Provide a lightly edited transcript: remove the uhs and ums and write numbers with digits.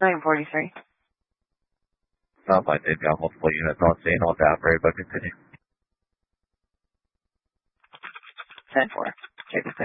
943. Southline did got multiple units on scene on the operator, but continue. 10-4. Take the